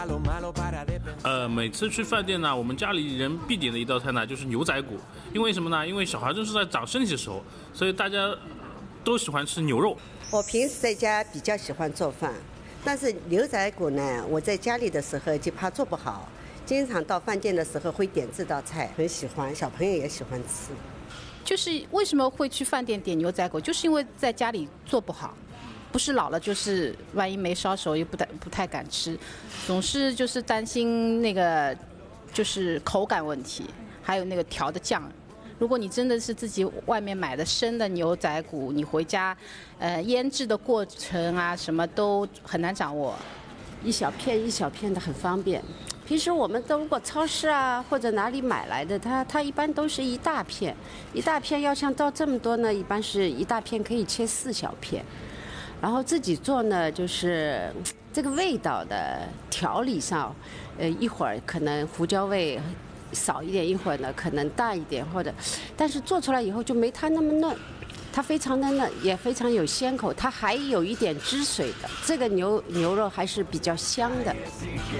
每次去饭店呢，我们家里人必点的一道菜呢就是牛仔骨，因为什么呢？因为小孩正是在长身体的时候，所以大家都喜欢吃牛肉。 我平时在家比较喜欢做饭，但是牛仔骨呢，我在家里的时候就怕做不好，经常到饭店的时候会点这道菜，很喜欢，小朋友也喜欢吃。 就是为什么会去饭店点牛仔骨，就是因为在家里做不好，不是老了就是万一没烧熟也不太敢吃，总是就是担心那个就是口感问题，还有那个调的酱。如果你真的是自己外面买的生的牛仔骨，你回家腌制的过程啊什么都很难掌握， 一小片一小片的很方便。平时我们都如果超市啊或者哪里买来的，它一般都是一大片，一大片要像到这么多呢，一般是一大片可以切4小片。然后自己做呢，就是这个味道的调理上，一会儿可能胡椒味少一点，一会儿呢可能淡一点，但是做出来以后就没它那么嫩。它非常的嫩，也非常有鲜口，它还有一点汁水的，这个牛肉还是比较香的。